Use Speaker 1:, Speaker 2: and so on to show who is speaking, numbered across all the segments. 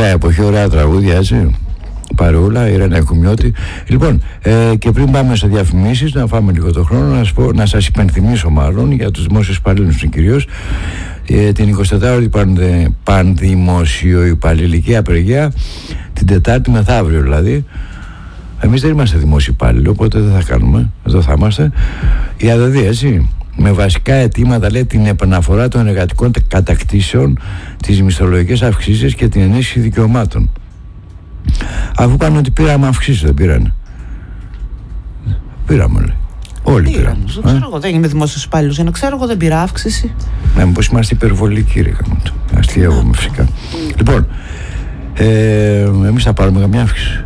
Speaker 1: Ωραία εποχή, ωραία τραγούδια, έτσι. Παρεούλα, η Ρένα Κουμιώτη. Λοιπόν, και πριν πάμε σε διαφημίσεις, να φάμε λίγο το χρόνο, να σας υπενθυμίσω μάλλον για τους δημόσιους υπαλλήλους κυρίως την 24ωρη πανδημοσιοϊπαλληλική απεργία την Τετάρτη μεθαύριο δηλαδή. Εμείς δεν είμαστε δημόσιοι υπάλληλοι, οπότε δεν θα κάνουμε, εδώ θα είμαστε. Η ΑΔΔ, έτσι, με βασικά αιτήματα λέει την επαναφορά των εργατικών κατακτήσεων, τις μισθολογικές αυξήσεις και την ενίσχυση δικαιωμάτων. Αφού πάνε ότι πήραμε αυξήσεις, δεν πήρανε? Πήραμε, λέει. Όλοι πήραμε.
Speaker 2: Δεν ξέρω εγώ, δεν είμαι δημόσιος υπάλληλος, για να ξέρω εγώ δεν πήρα αύξηση.
Speaker 1: Ναι, μήπως είμαστε υπερβολικοί, ρε γαμώτο. Αστείευομαι φυσικά. Λοιπόν, εμείς θα πάρουμε καμιά αύξηση.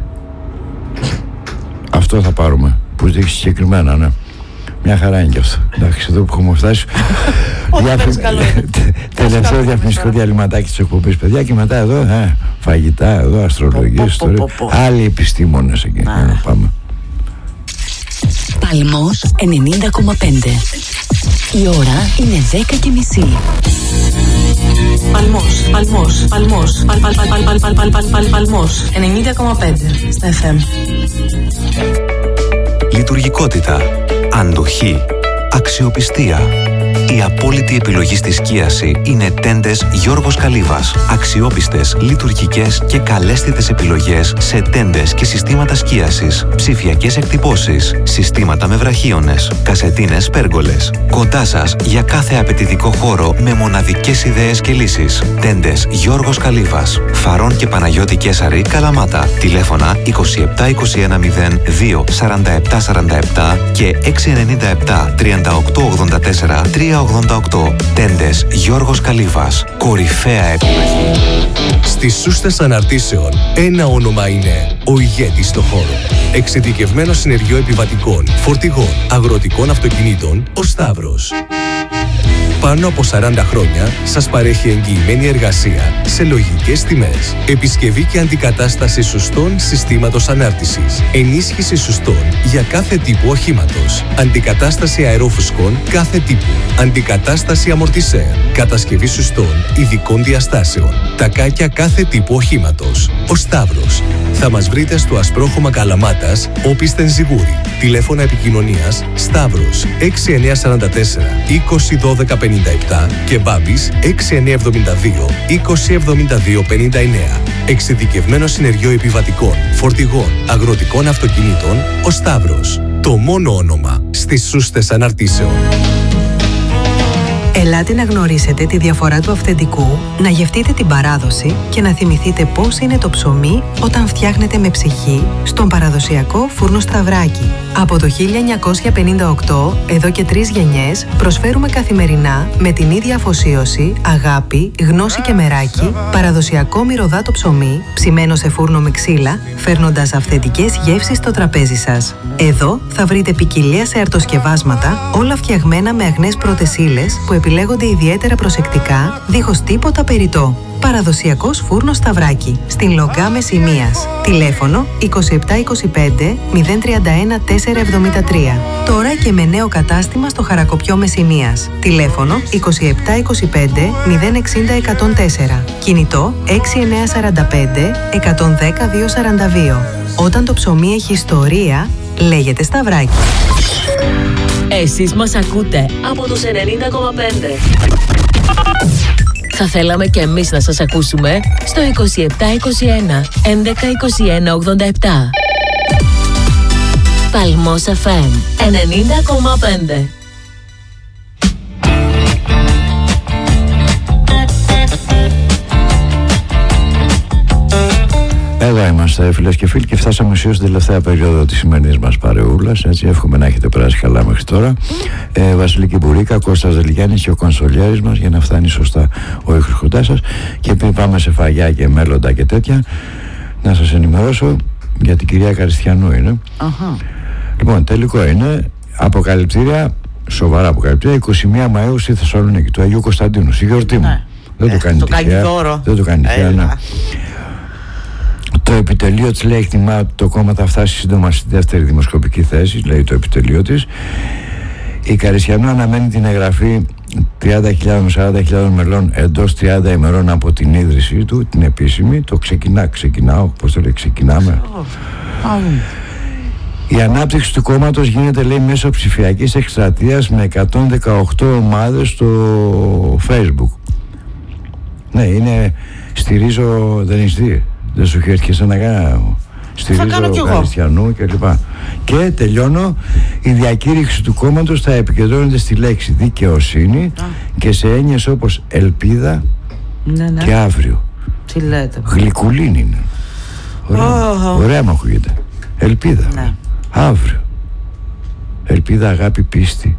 Speaker 1: Αυτό θα πάρουμε, που δείξει συγκεκριμένα, ναι. Μια χαρά είναι κι αυτό. Εντάξει, εδώ που έχουμε φτάσει. Τελευταίο διαφημιστικό διαλυματάκι της εκπομπής, παιδιά, και μετά εδώ φαγητά, εδώ αστρολογίες, άλλοι επιστήμονες εκεί. Πάμε.
Speaker 3: Παλμός 90,5. Η ώρα είναι 10:30.
Speaker 4: Παλμός 90,5 στα FM.
Speaker 5: Λειτουργικότητα, αντοχή, αξιοπιστία. Η απόλυτη επιλογή στη σκίαση είναι τέντες Γιώργος Καλύβας. Αξιόπιστες, λειτουργικές και καλέσθητες επιλογές σε τέντες και συστήματα σκίασης, ψηφιακές εκτυπώσεις, συστήματα με βραχίονες, κασετίνες πέργολες. Κοντά σας για κάθε απαιτητικό χώρο με μοναδικές ιδέες και λύσεις. Τέντες Γιώργος Καλύβας. Φαρών και Παναγιώτη Κέσαρη, Καλαμάτα. Τηλέφωνα 27720 24747 και 697 3884 388. Τέντες Γιώργος Καλύβας. Κορυφαία επιλογή.
Speaker 6: Στις σούστες αναρτήσεων ένα όνομα είναι ο ηγέτης στο χώρο. Εξειδικευμένο συνεργείο επιβατικών, φορτηγών, αγροτικών αυτοκινήτων, ο Σταύρος. Πάνω από 40 χρόνια σας παρέχει εγγυημένη εργασία σε λογικές τιμές. Επισκευή και αντικατάσταση σουστών συστήματος ανάρτησης. Ενίσχυση σουστών για κάθε τύπου οχήματος. Αντικατάσταση αερόφουσκων κάθε τύπου. Αντικατάσταση αμορτισέρ. Κατασκευή σουστών ειδικών διαστάσεων. Τακάκια κάθε τύπου οχήματος. Ο Σταύρος. Θα μας βρείτε στο Ασπρόχωμα Καλαμάτας, Όπισθεν Ζιγούρι. Τηλέφωνα επικοινωνίας Σταύρος 6944 201257 και Μπάμπης 6972 207259. Εξειδικευμένο συνεργείο επιβατικών, φορτηγών, αγροτικών αυτοκινήτων, ο Σταύρος. Το μόνο όνομα στις σούστες αναρτήσεων.
Speaker 7: Ελάτε να γνωρίσετε τη διαφορά του αυθεντικού, να γευτείτε την παράδοση και να θυμηθείτε πώς είναι το ψωμί όταν φτιάχνετε με ψυχή στον παραδοσιακό φούρνο Σταυράκι. Από το 1958, εδώ και 3 γενιές, προσφέρουμε καθημερινά με την ίδια αφοσίωση, αγάπη, γνώση και μεράκι, παραδοσιακό μυρωδάτο ψωμί, ψημένο σε φούρνο με ξύλα, φέρνοντας αυθεντικές γεύσεις στο τραπέζι σας. Εδώ θα βρείτε ποικιλία σε αρτοσκευάσματα, όλα φτιαγμένα με αγνές πρώτες ύλες που επιλέγονται ιδιαίτερα προσεκτικά, δίχως τίποτα περιττό. Παραδοσιακός φούρνος Σταυράκι, στην Λογκά Μεσημείας. Τηλέφωνο 2725 031 473. Τώρα και με νέο κατάστημα στο Χαρακοπιό Μεσημείας. Τηλέφωνο 2725 060 104. Κινητό 6945 110 242. Όταν το ψωμί έχει ιστορία, λέγεται Σταυράκι.
Speaker 3: Εσείς μας ακούτε από τους 90,5. Θα θέλαμε και εμείς να σας ακούσουμε στο 2721 11 21 87. Παλμός FM 90,5.
Speaker 1: Εδώ είμαστε, φίλες και φίλοι, και φτάσαμε ουσίως στην τελευταία περίοδο της σημερινής μας παρεούλας. Έτσι, εύχομαι να έχετε περάσει καλά μέχρι τώρα. Βασιλική Μπουρίκα, Κώστας Δελγιάννης και ο κονσολιέρης μας, για να φτάνει σωστά ο ήχος κοντά σας. Και πριν πάμε σε φαγιά και μέλλοντα και τέτοια, να σας ενημερώσω για την κυρία Καριστιανού είναι. Λοιπόν, τελικό είναι αποκαλυπτήρια, σοβαρά αποκαλυπτήρια, 21 Μαΐου στη Θεσσαλονίκη, του Αγίου Κωνσταντίνου, στη γιορτή μου. Δεν το κάνει τυχαία. Δεν το κάνει τυχαία. Το επιτελείο της, λέει, εκτιμά ότι το κόμμα θα φτάσει σύντομα στη δεύτερη δημοσκοπική θέση, λέει το επιτελείο της. Η Καριστιανού αναμένει την εγγραφή 30.000 με 40.000 μελών εντός 30 ημερών από την ίδρυσή του, την επίσημη. Το ξεκινάω, πώς το λέει, ξεκινάμε. Η ανάπτυξη του κόμματος γίνεται, λέει, μέσω ψηφιακής εκστρατείας με 118 ομάδες στο Facebook. Ναι, είναι, στηρίζω, δεν έχεις δει, δεν σου έχει έρθει και εσένα κανένα, στηρίζω Καριστιανού κλπ. Και τελειώνω, η διακήρυξη του κόμματος θα επικεντρώνεται στη λέξη δικαιοσύνη και σε έννοιες όπως ελπίδα και αύριο.
Speaker 2: Τι λέτε.
Speaker 1: Γλυκουλίνη είναι. Ωραία μου ακούγεται. Ελπίδα, αύριο. Ελπίδα, αγάπη, πίστη.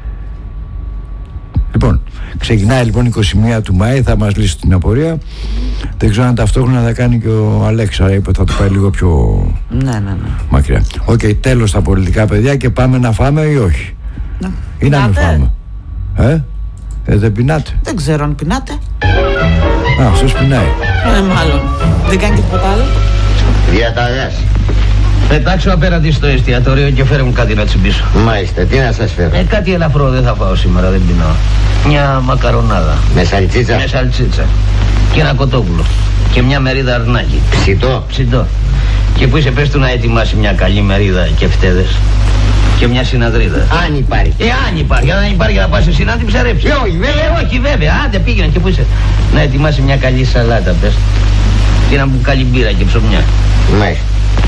Speaker 1: Λοιπόν, ξεκινάει λοιπόν 21 του Μάη, θα μας λύσει την απορία. Δεν ξέρω αν ταυτόχρονα θα κάνει και ο Αλέξα, είπε θα το πάει λίγο πιο μακριά. Οκ, τέλος τα πολιτικά, παιδιά, και πάμε να φάμε ή όχι? Ή να μην φάμε? Δεν πεινάτε?
Speaker 2: Δεν ξέρω αν πεινάτε.
Speaker 1: Αυτός πεινάει.
Speaker 2: Μάλλον. Δεν κάνει και τίποτα άλλο.
Speaker 8: Διαταγάς.
Speaker 9: Πετάξω απέναντι στο εστιατόριο και φέρε μου κάτι να τσιμπήσω.
Speaker 8: Μάλιστα, τι να σας φέρω?
Speaker 9: Κάτι ελαφρό, δεν θα φάω σήμερα, δεν πεινάω. Μια μακαρονάδα.
Speaker 8: Με σαλτσίτσα?
Speaker 9: Με σαλτσίτσα. Και ένα κοτόπουλο. Και μια μερίδα αρνάκι.
Speaker 8: Ψητό?
Speaker 9: Ψητό. Και που είσαι, πες του να ετοιμάσει μια καλή μερίδα και φτέδες. Και μια συναδρίδα.
Speaker 8: Αν υπάρχει.
Speaker 9: Αν υπάρχει. Αν υπάρχει να πας εσύ να την ψαρέψεις. Όχι βέβαια. Άντε πήγαινε και που είσαι. Να ετοιμάσει μια καλή σαλάτα, πες. Και ένα μπουκάλι μπύρα και ψωμιά.
Speaker 8: Μάλιστα.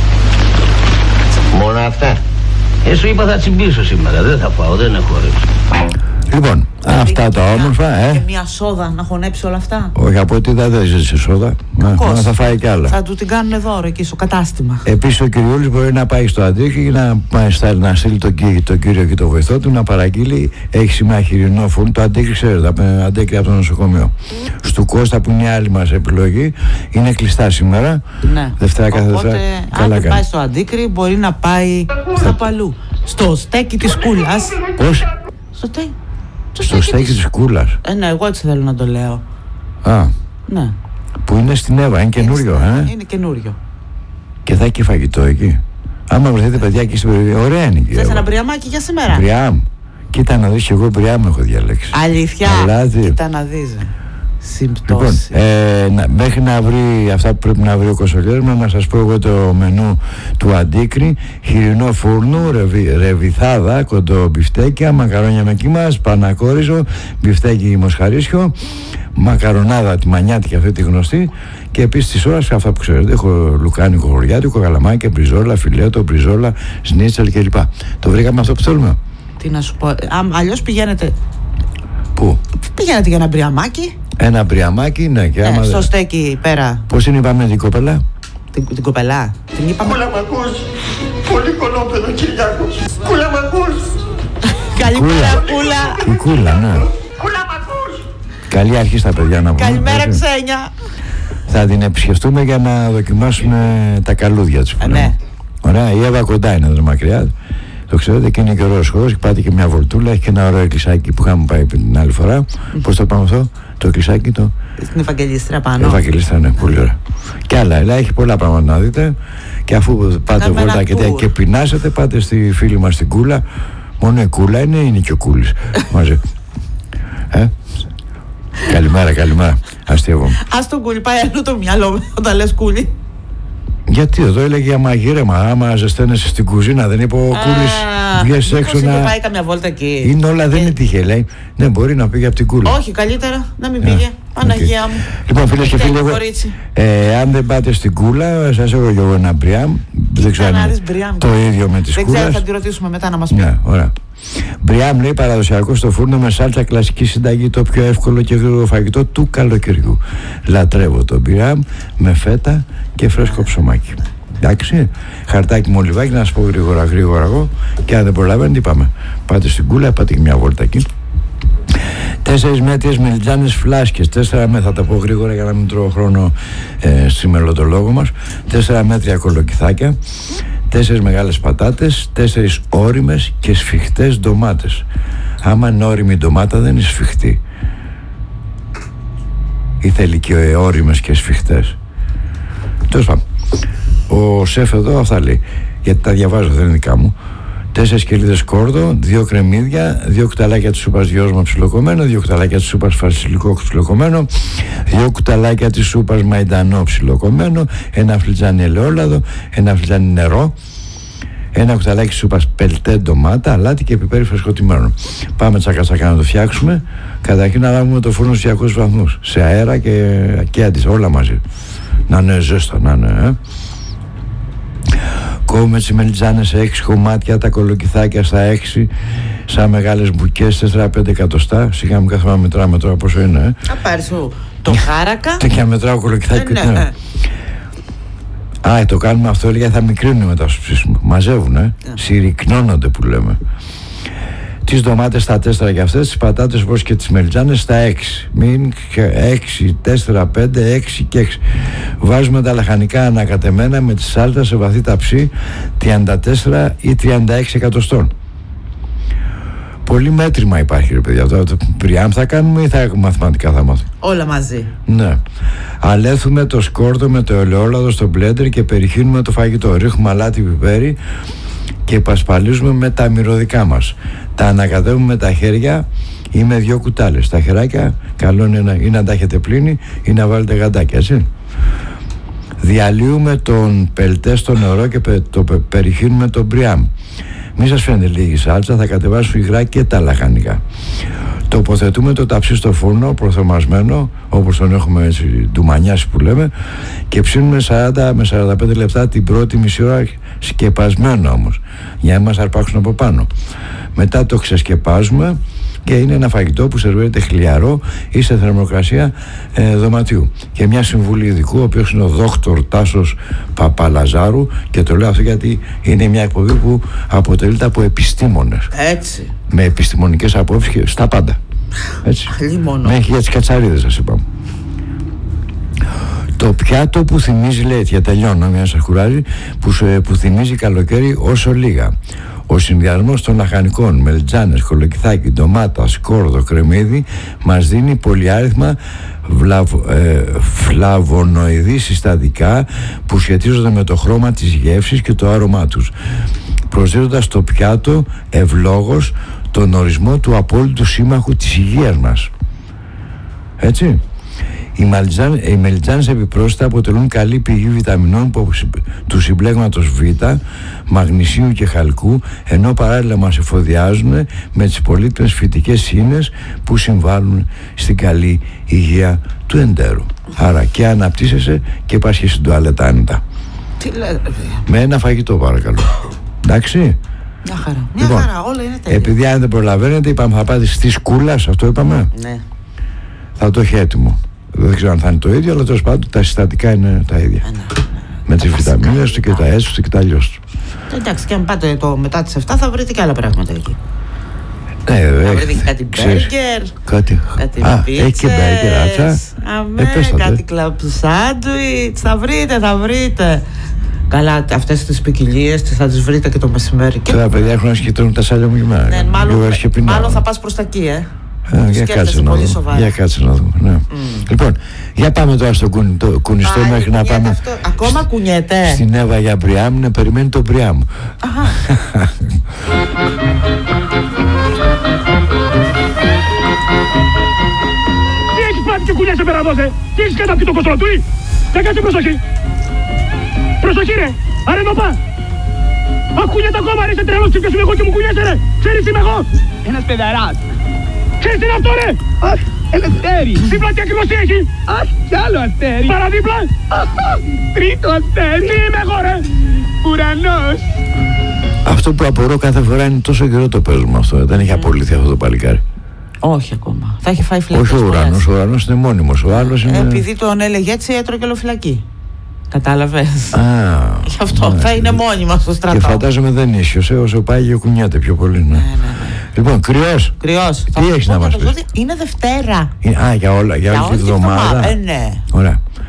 Speaker 8: Μόνο αυτά?
Speaker 9: Σου είπα θα τσιμπήσω σήμερα, δεν θα φάω, δεν έχω όρεξη.
Speaker 1: Λοιπόν, αυτά τα όμορφα,
Speaker 2: Και μια σόδα να χωνέψει όλα αυτά.
Speaker 1: Όχι, από ό,τι δεν ζήσει σόδα. Θα φάει κι άλλα.
Speaker 2: Θα του την κάνουν δώρο εκεί στο κατάστημα.
Speaker 1: Επίσης ο Κυριούλης μπορεί να πάει στο Αντίκη και να στείλει τον κύριο και τον βοηθό του να παραγγείλει. Έχει σήμερα χοιρινό φούρνο. Το Αντίκη, ξέρετε, Αντίκη από το νοσοκομείο. Στου Κώστα που είναι η άλλη μας επιλογή. Είναι κλειστά σήμερα.
Speaker 2: Ναι.
Speaker 1: Δευτέρα κάθε Δευτέρα.
Speaker 2: Αν δεν πάει στο Αντίκρι, μπορεί να πάει κάπου αλλού. Στο στέκι της Κούλας.
Speaker 1: Πώς? Στο στέκι της Κούλας.
Speaker 2: Ναι, εγώ έτσι θέλω να το λέω. Ναι.
Speaker 1: Που είναι στην Εύα, είναι καινούριο.
Speaker 2: Είναι καινούριο.
Speaker 1: Και θα έχει και φαγητό εκεί. Άμα βρεθείτε παιδιά εκεί στην περιοχή, ωραία είναι εκεί.
Speaker 2: Θες ένα μπριαμάκι για σήμερα?
Speaker 1: Μπριάμ. Κοίτα να δεις, εγώ μπριάμ έχω διαλέξει.
Speaker 2: Αλήθεια? Κοίτα να δεις.
Speaker 1: Λοιπόν, μέχρι να βρει αυτά που πρέπει να βρει ο Κοσολιέρης, να σας πω εγώ το μενού του Αντίκρη. Χοιρινό φούρνο, ρεβιθάδα, κοντομπιφτέκια, μακαρόνια με κύμα, σπανακόριζο, μπιφτέκι μοσχαρίσιο, μακαρονάδα τη μανιάτικη αυτή τη γνωστή. Και επίσης τις ώρες αυτά που ξέρετε, έχω λουκάνικο, χωριάτικο, γαλαμάκι, μπριζόλα, φιλέτο, μπριζόλα, σνίτσελ κλπ. Το βρήκαμε αυτό που θέλουμε?
Speaker 2: Τι να σου πω, αλλιώς πηγαίνετε.
Speaker 1: Πού?
Speaker 2: Πηγαίνετε για ένα μπριαμάκι.
Speaker 1: Ένα μπριαμάκι, ναι, και άμα.
Speaker 2: Στο στέκι πέρα.
Speaker 1: Πώς είναι, είπαμε την κοπελά?
Speaker 2: Την κοπελά. Την είπαμε.
Speaker 10: Κούλα μ' ακούς? Πολύ κολόπεδο, Κυριάκος. Κούλα μ' ακούς?
Speaker 2: Καλημέρα, Κούλα.
Speaker 1: Η Κούλα, ναι.
Speaker 10: Κούλα μ' ακούς?
Speaker 1: Καλή αρχή στα παιδιά να πούμε.
Speaker 2: Καλημέρα, Ξένια.
Speaker 1: Θα την επισκεφτούμε για να δοκιμάσουμε τα καλούδια της.
Speaker 2: Ναι.
Speaker 1: Ωραία, η Εύα κοντά είναι, δεν μακριά. Το ξέρετε, και είναι και ωραίος χώρος. Πάτε και μια βολτούλα. Έχει και ένα ωραίο εκκλησάκι που είχαμε πάει την άλλη φορά. Πώς το πάμε αυτό, το εκκλησάκι το?
Speaker 2: Στην Ευαγγελίστρα πάνω.
Speaker 1: Ευαγγελίστρα, ναι, πολύ ωραία. Και άλλα, έχει πολλά πράγματα να δείτε. Και αφού πάτε βόλτα και πεινάσετε, πάτε στη φίλη μας την Κούλα. Μόνο η Κούλα είναι και ο Κούλης μαζί. Καλημέρα. Αστείευομαι.
Speaker 2: Ας τον Κούλη, πάει αλλού το μυαλό όταν λες Κούλη.
Speaker 1: Γιατί εδώ έλεγε για μαγείρεμα. Άμα ζεσταίνεσαι στην κουζίνα, δεν είπε ο Κούλης, βγες έξω να.
Speaker 2: Πάει καμιά βόλτα εκεί.
Speaker 1: Είναι όλα, δεν είναι τύχε, λέει. Ναι, μπορεί να πήγε από την Κούλα.
Speaker 2: Όχι, καλύτερα να μην πήγε. Παναγία μου.
Speaker 1: Λοιπόν, φίλες και φίλοι, αν δεν πάτε στην Κούλα, σας έχω και εγώ ένα μπριάμ. Δεν ξέρω αν είναι το ίδιο με τις Κούλας.
Speaker 2: Δεν ξέρω, θα τη ρωτήσουμε μετά να μας πει.
Speaker 1: Ναι, ωραία. Μπριάμ, λέει, παραδοσιακό στο φούρνο με σάλτσα, κλασική συνταγή, το πιο εύκολο και γρήγορο φαγητό του καλοκαιριού. Λατρεύω το μπριάμ με φέτα και φρέσκο ψωμάκι. Εντάξει, χαρτάκι μολυβάκι, να σας πω γρήγορα εγώ. Και αν δεν προλαβαίνετε, τι πάμε? Πάτε στην Κούλα, πάτε και μια βόλτα εκεί. 4 μέτριες μελιτζάνες φλάσκες. 4 μέτρα, θα τα πω γρήγορα για να μην τρώω χρόνο στη μελωτολόγο μας. 4 μέτρια κολοκυθάκια. 4 μεγάλες πατάτες, 4 ώριμες και σφιχτές ντομάτες. Άμα είναι ώριμη η ντομάτα, δεν είναι σφιχτή. Ή θέλει και ώριμες και σφιχτές? Τέλος πάντων, ο σεφ εδώ αυτά λέει, γιατί τα διαβάζω, δεν είναι δικά μου. 4 κελίδες σκόρδο, 2 κρεμμύδια, 2 κουταλάκια της σούπας γιόσμα ψιλοκομμένο, 2 κουταλάκια της σούπας φασιλικό ψιλοκομμένο, 2 κουταλάκια της σούπας μαϊντανό ψιλοκομμένο, 1 φλιτζάνι ελαιόλαδο, 1 φλιτζάνι νερό, 1 κουταλάκι σούπας πελτέ ντομάτα, αλάτι και πιπέρι φρεσκοτιμμένο. Πάμε τσακά να το φτιάξουμε. Καταρχήν να λάβουμε το φούρνο στους 200 βαθμούς σε αέρα και αντίστοιχα, όλα μαζί. Να είναι ζέστα, να είναι. Κόβουμε τις μελιτζάνες σε 6 κομμάτια, τα κολοκυθάκια στα 6, σαν μεγάλες μπουκές, 4-5 εκατοστά. Σιγά μου κάθομαι να μετράμε τώρα πόσο είναι.
Speaker 2: Θα πάρεις το χάρακα.
Speaker 1: Και να μετράω κολοκυθάκι. Το κάνουμε αυτό, έλεγα, θα μικρύνουν μετά στο ψήσιμο. Μαζεύουν, συρρυκνώνονται που λέμε. Τις ντομάτες στα 4 και αυτές, τις πατάτες όπως και τις μελιτζάνες στα 6. Μην 6, 4, 5, 6 και 6. Βάζουμε τα λαχανικά ανακατεμένα με τη σάλτα σε βαθύ ταψί 34 ή 36 εκατοστών. Πολύ μέτρημα υπάρχει, ρε παιδιά. Το πριάμ θα κάνουμε ή μαθηματικά θα μάθουμε?
Speaker 2: Όλα μαζί.
Speaker 1: Ναι. Αλέθουμε το σκόρδο με το ελαιόλαδο στο μπλέντερ και περιχύνουμε το φαγητό. Ρίχνουμε αλάτι, πιπέρι και πασπαλίζουμε με τα μυρωδικά μας. Τα ανακατεύουμε με τα χέρια ή με 2 κουτάλες. Τα χεράκια καλό είναι ή να τα έχετε πλύνει ή να βάλετε γαντάκια, έτσι. Διαλύουμε τον πελτέ στο νερό και το περιχύνουμε το μπριάμ. Μη σας φαίνεται λίγη σάλτσα, θα κατεβάσουμε υγρά και τα λαχανικά. Τοποθετούμε το ταψί στο φούρνο προθερμασμένο, όπως τον έχουμε έτσι ντουμανιάσει που λέμε, και ψήνουμε 40 με 45 λεπτά την πρώτη μισή ώρα, σκεπασμένο όμως, για να μας αρπάξουν από πάνω. Μετά το ξεσκεπάζουμε και είναι ένα φαγητό που σερβίρεται χλιαρό ή σε θερμοκρασία δωματιού. Και μια συμβουλή ειδικού, ο οποίος είναι ο Δόκτωρ Τάσος Παπαλαζάρου, και το λέω αυτό γιατί είναι μια εκπομπή που αποτελείται από επιστήμονες.
Speaker 2: Έτσι.
Speaker 1: Με επιστημονικές απόψεις στα πάντα. Έτσι. Μέχρι για τις κατσαρίδες, σας είπαμε. Το πιάτο που θυμίζει, λέει, για τελειώνω, μια σας κουράζει, που θυμίζει καλοκαίρι όσο λίγα. Ο συνδυασμός των λαχανικών, μελιτζάνες, κολοκυθάκι, ντομάτα, σκόρδο, κρεμμύδι μας δίνει πολυάριθμα φλαβονοειδή συστατικά που σχετίζονται με το χρώμα της γεύσης και το άρωμά τους, προσδίδοντας στο πιάτο ευλόγως τον ορισμό του απόλυτου σύμμαχου της υγείας μας. Έτσι. Οι μελιτζάνες επιπρόσθετα αποτελούν καλή πηγή βιταμινών του συμπλέγματος Β, μαγνησίου και χαλκού, ενώ παράλληλα μας εφοδιάζουν με τις πολύτιμες φυτικές ίνες που συμβάλλουν στην καλή υγεία του εντέρου. Άρα και αναπτύσσεσαι και πας και στην τουαλέτα άνετα.
Speaker 2: Τι λέτε?
Speaker 1: Με ένα φαγητό, παρακαλώ. Εντάξει.
Speaker 2: Μια χαρά. Μια χαρά, όλα είναι τέλεια.
Speaker 1: Επειδή αν δεν προλαβαίνετε, είπαμε θα πάτε στη σκούλα, αυτό είπαμε.
Speaker 2: Ναι.
Speaker 1: Θα το έχει έτοιμο. Δεν ξέρω αν θα είναι το ίδιο, αλλά τέλος πάντων τα συστατικά είναι τα ίδια. Με τις βιταμίνες του και τα S του και τα αλλιώς του.
Speaker 2: Εντάξει, και αν πάτε μετά τις 7 θα βρείτε και άλλα πράγματα εκεί.
Speaker 1: Θα
Speaker 2: βρείτε κάτι μπέργκερ,
Speaker 1: κάτι πίτσες, έχει και μπέργκερ, άτσα.
Speaker 2: Κάτι κλαμπ σάντουιτς, θα βρείτε. Καλά, αυτές τις ποικιλίες θα τις βρείτε και το μεσημέρι.
Speaker 1: Τώρα παιδιά έχουν να σκητρώνουν τα σάλια μου γυμνά.
Speaker 2: Ναι, μάλλον θα πας προς τα εκεί,
Speaker 1: Για κάτσε να δούμε. Ναι. Λοιπόν, για πάμε τώρα στο κουνιστό μέχρι να πάμε.
Speaker 2: Ακόμα κουνιέται.
Speaker 1: Στην Εύα για Μπριάμ, να περιμένει το Μπριάμ.
Speaker 10: Τι έχεις πάθει και κουνιέσαι πέρα δώσε? Τι έχεις καταπεί το κοστροτούι? Για κάτσε προσοχή. Προσοχή ρε, αρέ νοπά. Ακούγεται ακόμα ρε, είσαι τρελός και ποιος είμαι εγώ και μου κουνιέσαι ρε. Ξέρεις τι είμαι εγώ? Ένας παιδαράς. Ξέρεις τι είναι αυτό ρε? Αχ, ένα αστέρι. Δίπλα τι ακριβώς τι έχει? Αχ, κι άλλο αστέρι. Παραδίπλα? Τρίτο αστέρι. Τι είμαι εγώ ρε? Ουρανός.
Speaker 1: Αυτό που απορώ κάθε φορά είναι τόσο καιρό το παίζουμε αυτό. Δεν έχει απολυθεί αυτό το παλικάρι.
Speaker 2: Όχι ακόμα. Θα έχει φάει φυλακή.
Speaker 1: Όχι ο ουρανός είναι μόνιμος. Ο άλλος είναι.
Speaker 2: Επειδή τον έλεγε έτσι, έτρωγε ολοφυλακή. Κατάλαβες. Γι' αυτό θα είναι μόνιμα στο στρατό.
Speaker 1: Και φαντάζομαι δεν ίσχυε. Όσο πάει και κουνιάται πιο πολύ. Ναι. Λοιπόν, κρυός.
Speaker 2: Τι
Speaker 1: έχεις να μας πεις?
Speaker 2: Είναι Δευτέρα.
Speaker 1: Για όλη τη βδομάδα.
Speaker 2: Ναι.
Speaker 1: Ωραία.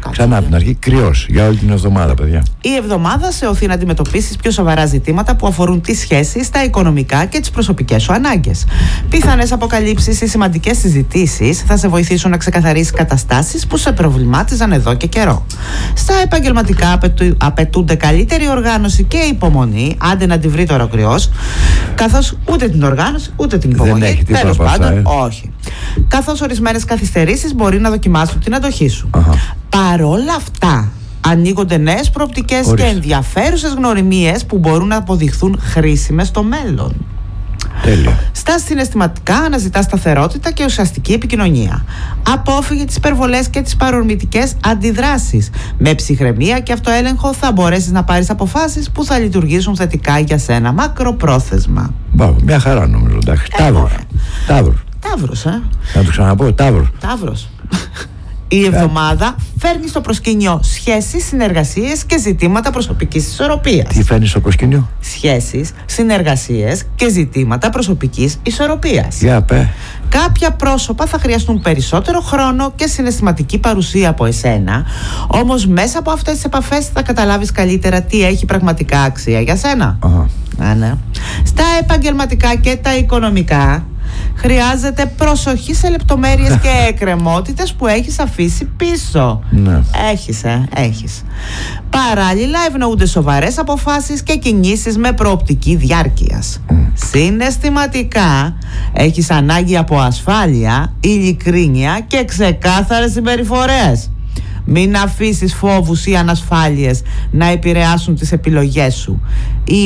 Speaker 1: Ξανά από την αρχή, κρυός για όλη την εβδομάδα, παιδιά.
Speaker 2: Η εβδομάδα σε οθεί να αντιμετωπίσεις πιο σοβαρά ζητήματα που αφορούν τις σχέσεις, τα οικονομικά και τις προσωπικές σου ανάγκες. Πιθανές αποκαλύψεις ή σημαντικές συζητήσεις θα σε βοηθήσουν να ξεκαθαρίσεις καταστάσεις που σε προβλημάτιζαν εδώ και καιρό. Στα επαγγελματικά απαιτούνται καλύτερη οργάνωση και υπομονή, άντε να τη βρει τώρα ο κρυός, καθώς ούτε την οργάνωση ούτε την υπομονή.
Speaker 1: Δεν έχει τίποτα από αυτά,
Speaker 2: όχι. Καθώς ορισμένες καθυστερήσεις μπορεί να δοκιμάσουν την αντοχή σου. Παρόλα αυτά, ανοίγονται νέες προοπτικές και ενδιαφέρουσες γνωριμίες που μπορούν να αποδειχθούν χρήσιμες στο μέλλον.
Speaker 1: Τέλεια.
Speaker 2: Στα συναισθηματικά αναζητά σταθερότητα και ουσιαστική επικοινωνία. Απόφυγε τις υπερβολές και τις παρορμητικές αντιδράσεις. Με ψυχραιμία και αυτοέλεγχο θα μπορέσεις να πάρεις αποφάσεις που θα λειτουργήσουν θετικά για σένα μακροπρόθεσμα.
Speaker 1: Μια χαρά νομίζω.
Speaker 2: Ταύρος,
Speaker 1: Να το ξαναπώ,
Speaker 2: Ταύρος. Η εβδομάδα φέρνει στο προσκήνιο σχέσεις, συνεργασίες και ζητήματα προσωπικής ισορροπίας.
Speaker 1: Τι φέρνει στο προσκήνιο?
Speaker 2: Σχέσεις, συνεργασίες και ζητήματα προσωπικής ισορροπίας.
Speaker 1: Για πέ.
Speaker 2: Κάποια πρόσωπα θα χρειαστούν περισσότερο χρόνο και συναισθηματική παρουσία από εσένα, όμως μέσα από αυτές τις επαφές θα καταλάβεις καλύτερα τι έχει πραγματικά αξία για σένα. Ναι. Στα επαγγελματικά και τα οικονομικά χρειάζεται προσοχή σε λεπτομέρειες και εκκρεμότητες που έχεις αφήσει πίσω.
Speaker 1: Ναι.
Speaker 2: Έχεις. Παράλληλα ευνοούνται σοβαρές αποφάσεις και κινήσεις με προοπτική διάρκειας. Συναισθηματικά έχεις ανάγκη από ασφάλεια, ειλικρίνεια και ξεκάθαρες συμπεριφορές. Μην αφήσεις φόβους ή ανασφάλειες να επηρεάσουν τις επιλογές σου. Η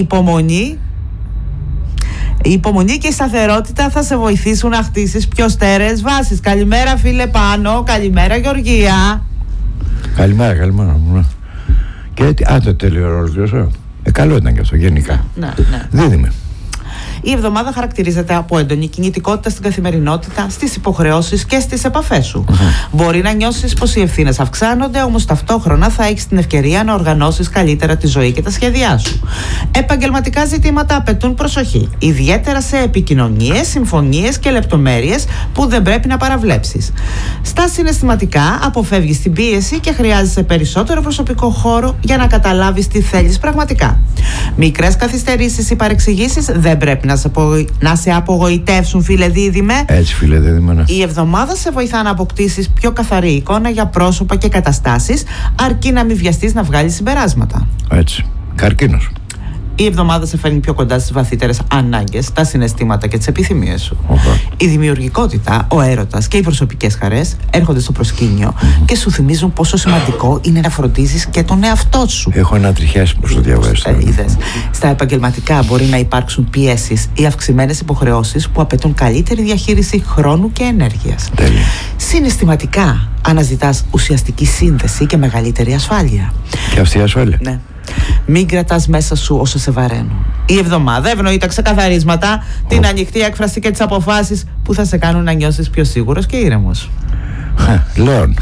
Speaker 2: υπομονή και η σταθερότητα θα σε βοηθήσουν να χτίσεις πιο στέρεες βάσεις. Καλημέρα φίλε Πάνο, καλημέρα Γεωργία.
Speaker 1: Καλημέρα. Και το τέλειο ολοκλήρωσα. Καλό ήταν και αυτό γενικά.
Speaker 2: Ναι.
Speaker 1: Δίδυμε.
Speaker 2: Η εβδομάδα χαρακτηρίζεται από έντονη κινητικότητα στην καθημερινότητα, στις υποχρεώσεις και στις επαφές σου. Μπορεί να νιώσεις πως οι ευθύνες αυξάνονται, όμως ταυτόχρονα θα έχεις την ευκαιρία να οργανώσεις καλύτερα τη ζωή και τα σχέδιά σου. Επαγγελματικά ζητήματα απαιτούν προσοχή, ιδιαίτερα σε επικοινωνίες, συμφωνίες και λεπτομέρειες που δεν πρέπει να παραβλέψεις. Στα συναισθηματικά αποφεύγεις την πίεση και χρειάζεσαι περισσότερο προσωπικό χώρο για να καταλάβεις τι θέλεις πραγματικά. Μικρές καθυστερήσεις ή παρεξηγήσεις δεν πρέπει να σε απογοητεύσουν, φίλε Δίδυμε.
Speaker 1: Έτσι, φίλε Δίδυμε.
Speaker 2: Η εβδομάδα σε βοηθά να αποκτήσεις πιο καθαρή εικόνα για πρόσωπα και καταστάσεις, αρκεί να μην βιαστείς να βγάλεις συμπεράσματα.
Speaker 1: Έτσι. Καρκίνος.
Speaker 2: Η εβδομάδα σε φέρνει πιο κοντά στις βαθύτερες ανάγκες, τα συναισθήματα και τις επιθυμίες σου. Η δημιουργικότητα, ο έρωτας και οι προσωπικές χαρές έρχονται στο προσκήνιο και σου θυμίζουν πόσο σημαντικό είναι να φροντίζεις και τον εαυτό σου.
Speaker 1: Έχω ένα τριχιάσιμο που στο διαβάζω.
Speaker 2: Στα επαγγελματικά μπορεί να υπάρξουν πιέσεις ή αυξημένες υποχρεώσεις που απαιτούν καλύτερη διαχείριση χρόνου και ενέργειας.
Speaker 1: Τέλεια.
Speaker 2: Συναισθηματικά αναζητάς ουσιαστική σύνδεση και μεγαλύτερη ασφάλεια.
Speaker 1: Και αυτή η ασφάλεια.
Speaker 2: Ναι. Μην κρατάς μέσα σου όσα σε βαραίνουν. Η εβδομάδα ευνοεί τα ξεκαθαρίσματα, την ανοιχτή έκφραση και τις αποφάσεις που θα σε κάνουν να νιώσεις πιο σίγουρος και ήρεμος.
Speaker 1: Λέων.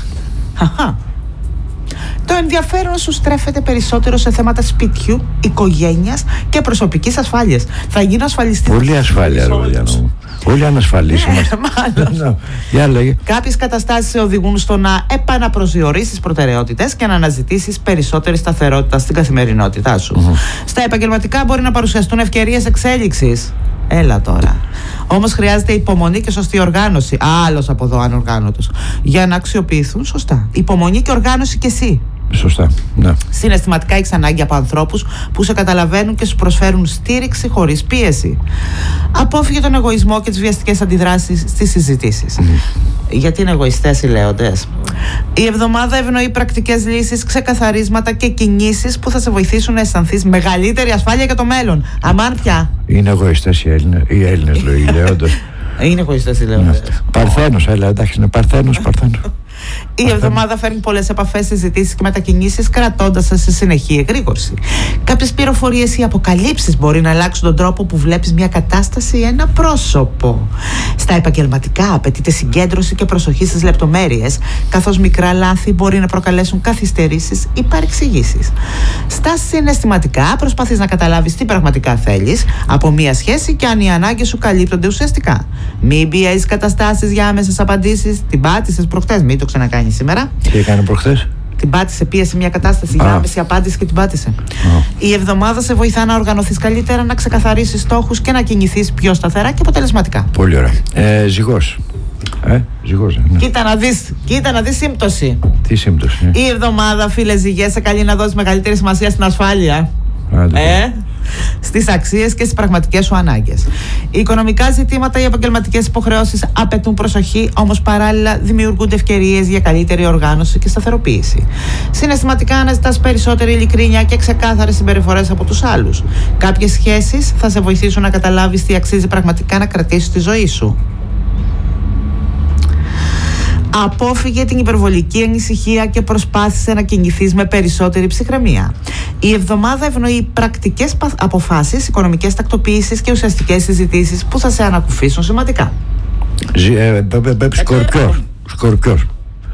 Speaker 2: Το ενδιαφέρον σου στρέφεται περισσότερο σε θέματα σπιτιού, οικογένειας και προσωπικής ασφάλειας. Θα γίνω ασφαλιστής.
Speaker 1: Πολύ ασφάλεια, ρε παιδιά μου. Όλοι ανασφαλείς είμαστε.
Speaker 2: Μάλλον.
Speaker 1: Για λέγε.
Speaker 2: Κάποιες καταστάσεις σε οδηγούν στο να επαναπροσδιορίσεις προτεραιότητες και να αναζητήσεις περισσότερη σταθερότητα στην καθημερινότητά σου. Στα επαγγελματικά μπορεί να παρουσιαστούν ευκαιρίες εξέλιξης. Έλα τώρα. Όμως χρειάζεται υπομονή και σωστή οργάνωση. Άλλος από εδώ ανοργάνωτος. Για να αξιοποιηθούν σωστά. Υπομονή και οργάνωση κι εσύ.
Speaker 1: Σωστά. Ναι.
Speaker 2: Συναισθηματικά έχεις ανάγκη από ανθρώπους που σε καταλαβαίνουν και σου προσφέρουν στήριξη χωρίς πίεση. Απόφυγε τον εγωισμό και τις βιαστικές αντιδράσεις στις συζητήσεις. Γιατί είναι εγωιστές οι λέοντες. Η εβδομάδα ευνοεί πρακτικές λύσεις, ξεκαθαρίσματα και κινήσεις που θα σε βοηθήσουν να αισθανθείς μεγαλύτερη ασφάλεια για το μέλλον. Αμάν πια.
Speaker 1: Είναι εγωιστές οι Έλληνες οι λέοντες.
Speaker 2: Είναι εγωιστές οι λέοντες.
Speaker 1: Παρθένος, έλα, εντάξει, είναι Παρθένος.
Speaker 2: Η εβδομάδα φέρνει πολλές επαφές, συζητήσεις και μετακινήσεις, κρατώντας σε συνεχή εγρήγορση. Κάποιες πληροφορίες ή αποκαλύψεις μπορεί να αλλάξουν τον τρόπο που βλέπεις μια κατάσταση ή ένα πρόσωπο. Στα επαγγελματικά απαιτείται συγκέντρωση και προσοχή στις λεπτομέρειες, καθώς μικρά λάθη μπορεί να προκαλέσουν καθυστερήσεις ή παρεξηγήσεις. Στα συναισθηματικά προσπαθείς να καταλάβεις τι πραγματικά θέλεις από μια σχέση και αν οι ανάγκες σου καλύπτονται ουσιαστικά. Μην πιέζεις καταστάσεις για άμεσες απαντήσεις. Την πάτησες προχτές, μην το ξανακάνεις σήμερα.
Speaker 1: Τι έκανε προχτές?
Speaker 2: Την πάτησε, πίεσε μια κατάσταση για άμεση απάντηση και την πάτησε. Η εβδομάδα σε βοηθά να οργανωθείς καλύτερα, να ξεκαθαρίσεις στόχους και να κινηθείς πιο σταθερά και αποτελεσματικά.
Speaker 1: Πολύ ωραία. Ζυγός. Ζυγός, ναι.
Speaker 2: Κοίτα να δεις σύμπτωση.
Speaker 1: Τι σύμπτωση?
Speaker 2: Η εβδομάδα, φίλε Ζυγέ, σε καλεί να δώσεις μεγαλύτερη σημασία στην ασφάλεια. Στις αξίες και στις πραγματικές σου ανάγκες. Οι οικονομικά ζητήματα, οι επαγγελματικές υποχρεώσεις απαιτούν προσοχή, όμως παράλληλα δημιουργούνται ευκαιρίες για καλύτερη οργάνωση και σταθεροποίηση. Συναισθηματικά αναζητάς περισσότερη ειλικρίνεια και ξεκάθαρες συμπεριφορές από τους άλλους. Κάποιες σχέσεις θα σε βοηθήσουν να καταλάβεις τι αξίζει πραγματικά να κρατήσεις τη ζωή σου. Απόφυγε την υπερβολική ανησυχία και προσπάθησε να κινηθείς με περισσότερη ψυχραιμία. Η εβδομάδα ευνοεί πρακτικές αποφάσεις, οικονομικές τακτοποιήσεις και ουσιαστικές συζητήσεις που θα σε ανακουφίσουν σημαντικά.
Speaker 1: Σκορπιός.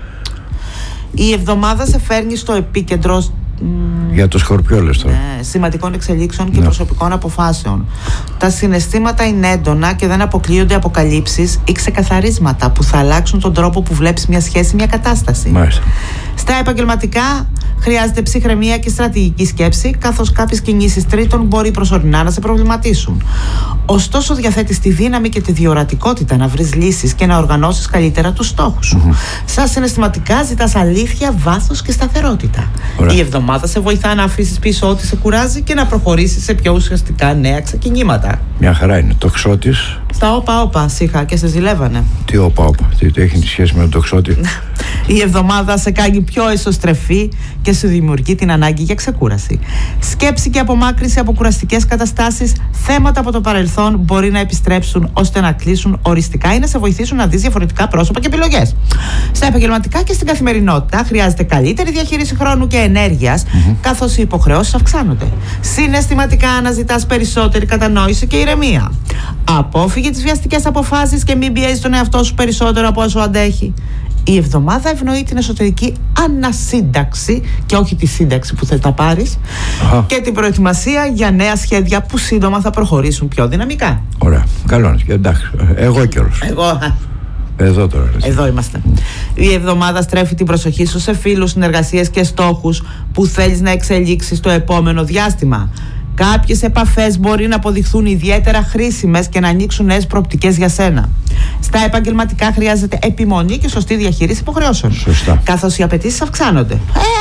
Speaker 2: Η εβδομάδα σε φέρνει στο επίκεντρο
Speaker 1: για το Σκορπιό λες τώρα.
Speaker 2: Σημαντικών εξελίξεων και προσωπικών αποφάσεων. Τα συναισθήματα είναι έντονα και δεν αποκλείονται αποκαλύψεις ή ξεκαθαρίσματα που θα αλλάξουν τον τρόπο που βλέπεις μια σχέση, μια κατάσταση.
Speaker 1: Μάλιστα.
Speaker 2: Στα επαγγελματικά χρειάζεται ψυχραιμία και στρατηγική σκέψη, καθώς κάποιες κινήσεις τρίτων μπορεί προσωρινά να σε προβληματίσουν. Ωστόσο, διαθέτεις τη δύναμη και τη διορατικότητα να βρεις λύσεις και να οργανώσεις καλύτερα τους στόχους σου. Στα συναισθηματικά ζητάς αλήθεια, βάθος και σταθερότητα.
Speaker 1: Ωραία.
Speaker 2: Η εβδομάδα σε βοηθά να αφήσεις πίσω ό,τι σε κουράζει και να προχωρήσεις σε πιο ουσιαστικά νέα ξεκινήματα.
Speaker 1: Μια χαρά είναι. Το Τοξότης.
Speaker 2: Στα όπα σήχα και σε ζηλεύανε.
Speaker 1: Τι όπα, τι έχει σχέση με το Τοξότη?
Speaker 2: Η εβδομάδα σε κάνει πιο εσωστρεφή και σου δημιουργεί την ανάγκη για ξεκούραση. Σκέψη και απομάκρυση από κουραστικές καταστάσεις, θέματα από το παρελθόν μπορεί να επιστρέψουν ώστε να κλείσουν οριστικά ή να σε βοηθήσουν να δεις διαφορετικά πρόσωπα και επιλογές. Στα επαγγελματικά και στην καθημερινότητα χρειάζεται καλύτερη διαχείριση χρόνου και ενέργειας, καθώς οι υποχρεώσεις αυξάνονται. Συναισθηματικά αναζητάς περισσότερη κατανόηση και ηρεμία. Απόφυγε τις βιαστικές αποφάσεις και μην πιέζεις τον εαυτό σου περισσότερο από όσο αντέχει. Η εβδομάδα ευνοεί την εσωτερική ανασύνταξη και όχι τη σύνταξη που θες να πάρεις και την προετοιμασία για νέα σχέδια που σύντομα θα προχωρήσουν πιο δυναμικά.
Speaker 1: Ωραία, καλό είναι, εντάξει. Εγώ καιρός. Εδώ τώρα.
Speaker 2: Εδώ είμαστε. Η εβδομάδα στρέφει την προσοχή σου σε φίλους, συνεργασίες και στόχους που θέλεις να εξελίξεις το επόμενο διάστημα. Κάποιες επαφές μπορεί να αποδειχθούν ιδιαίτερα χρήσιμες και να ανοίξουν νέες προοπτικές για σένα. Στα επαγγελματικά χρειάζεται επιμονή και σωστή διαχείριση υποχρεώσεων.
Speaker 1: Σωστά.
Speaker 2: Καθώς οι απαιτήσεις αυξάνονται.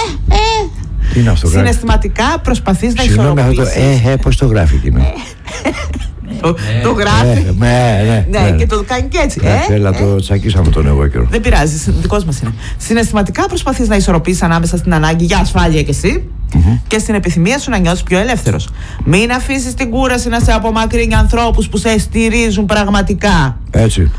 Speaker 1: Τι είναι αυτό,
Speaker 2: συναισθηματικά προσπαθείς να ισορροπήσεις.
Speaker 1: Πώς το γράφει εκείνο?
Speaker 2: Το γράφει. Ναι, και το κάνει και έτσι.
Speaker 1: Έλα, το τσακίσαμε τον εγώ καιρό.
Speaker 2: Δεν πειράζει, δικός μας είναι. Συναισθηματικά προσπαθείς να ισορροπήσεις ανάμεσα στην ανάγκη για ασφάλεια και εσύ και στην επιθυμία σου να νιώσεις πιο ελεύθερος. Μην αφήσεις την κούραση να σε απομακρύνει ανθρώπους που σε στηρίζουν πραγματικά.
Speaker 1: Έτσι.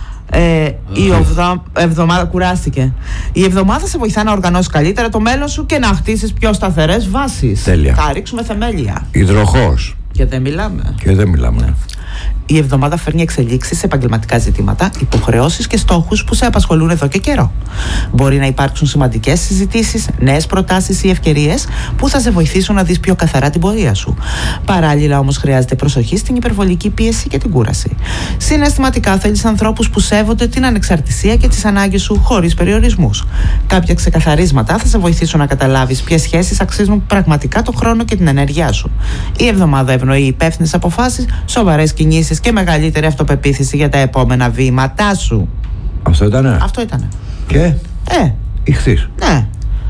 Speaker 2: Η εβδομάδα κουράστηκε. Η εβδομάδα σε βοηθά να οργανώσεις καλύτερα το μέλλον σου και να χτίσεις πιο σταθερές βάσεις.
Speaker 1: Τέλεια.
Speaker 2: Θα ρίξουμε θεμέλια.
Speaker 1: Υδροχόος.
Speaker 2: Και δεν μιλάμε.
Speaker 1: Ναι.
Speaker 2: Η εβδομάδα φέρνει εξελίξεις σε επαγγελματικά ζητήματα, υποχρεώσεις και στόχους που σε απασχολούν εδώ και καιρό. Μπορεί να υπάρξουν σημαντικές συζητήσεις, νέες προτάσεις ή ευκαιρίες που θα σε βοηθήσουν να δεις πιο καθαρά την πορεία σου. Παράλληλα, όμως, χρειάζεται προσοχή στην υπερβολική πίεση και την κούραση. Συναισθηματικά θέλεις ανθρώπους που σέβονται την ανεξαρτησία και τις ανάγκες σου χωρίς περιορισμούς. Κάποια ξεκαθαρίσματα θα σε βοηθήσουν να καταλάβεις ποιες σχέσεις αξίζουν πραγματικά τον χρόνο και την ενέργειά σου. Η εβδομάδα ευνοεί υπεύθυνες αποφάσεις, σοβαρές κινήσεις και μεγαλύτερη αυτοπεποίθηση για τα επόμενα βήματά σου.
Speaker 1: Αυτό ήτανε.
Speaker 2: Αυτό ήτανε.
Speaker 1: Και ηχθείς.
Speaker 2: Ναι.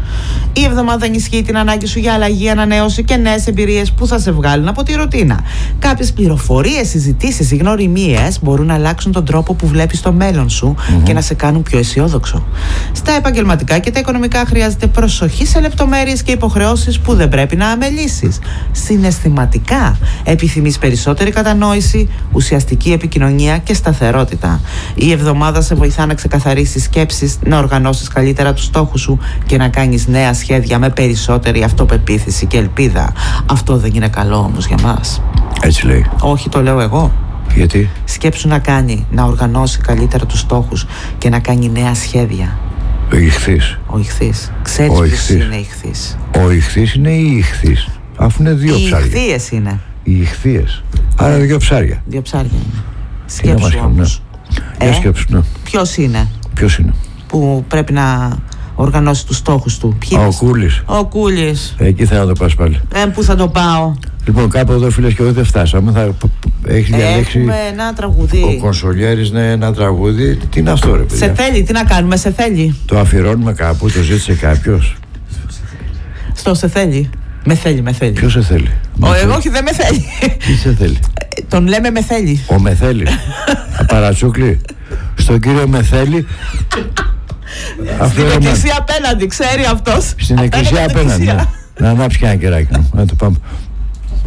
Speaker 2: Η εβδομάδα ενισχύει την ανάγκη σου για αλλαγή, ανανέωση και νέες εμπειρίες που θα σε βγάλουν από τη ρουτίνα. Κάποιες πληροφορίες, συζητήσεις ή γνωριμίες μπορούν να αλλάξουν τον τρόπο που βλέπεις το μέλλον σου και να σε κάνουν πιο αισιόδοξο. Στα επαγγελματικά και τα οικονομικά χρειάζεται προσοχή σε λεπτομέρειες και υποχρεώσεις που δεν πρέπει να αμελήσεις. Συναισθηματικά επιθυμείς περισσότερη κατανόηση, ουσιαστική επικοινωνία και σταθερότητα. Η εβδομάδα σε βοηθά να ξεκαθαρίσεις σκέψεις, να οργανώσεις καλύτερα τους στόχους σου και να κάνεις νέα σχέδια με περισσότερη αυτοπεποίθηση και ελπίδα. Αυτό δεν είναι καλό όμως για μας.
Speaker 1: Έτσι λέει.
Speaker 2: Όχι, το λέω εγώ.
Speaker 1: Γιατί?
Speaker 2: Σκέψου να οργανώσει καλύτερα τους στόχους και να κάνει νέα σχέδια.
Speaker 1: Ο ηχθής.
Speaker 2: Ο ηχθής. Ξέρεις ποιος είναι ηχθής?
Speaker 1: Ο ηχθής είναι ή ηχθής? Αφού είναι δύο ψάρια.
Speaker 2: Οι ηχθείες είναι.
Speaker 1: Οι ηχθείες. Άρα δύο ψάρια.
Speaker 2: Δύο ψάρια είναι. Σκέψου όμως.
Speaker 1: Για σκέψου, ναι.
Speaker 2: Ποιος είναι?
Speaker 1: Ποιος είναι?
Speaker 2: Που πρέπει να οργανώσει τους στόχους του?
Speaker 1: Ο Κούλης.
Speaker 2: Ο Κούλης.
Speaker 1: Εκεί θέλω να το πας πάλι.
Speaker 2: Πού θα το πάω?
Speaker 1: Λοιπόν, κάπου εδώ, φίλες και εγώ, δεν φτάσαμε. Έχει διαλέξει.
Speaker 2: Έχουμε ένα τραγουδί.
Speaker 1: Ο Κονσολιέρης, ναι, ένα τραγούδι. Τι είναι αυτό, ρε παιδιά?
Speaker 2: Σε θέλει, τι να κάνουμε, σε θέλει.
Speaker 1: Το αφιερώνουμε κάπου, το ζήτησε κάποιος.
Speaker 2: Στο σε θέλει. Με θέλει.
Speaker 1: Ποιος σε θέλει?
Speaker 2: Εγώ όχι, δεν με θέλει.
Speaker 1: Τι σε θέλει?
Speaker 2: Τον λέμε με θέλει.
Speaker 1: Ο Μεθέλη. Παρατσούκλι. Στον κύριο Μεθέλη.
Speaker 2: Στην εκκλησία απέναντι, ξέρει αυτός.
Speaker 1: Στην εκκλησία απέναντι. Να ανάψει και ένα κεράκι. Να το πάμε.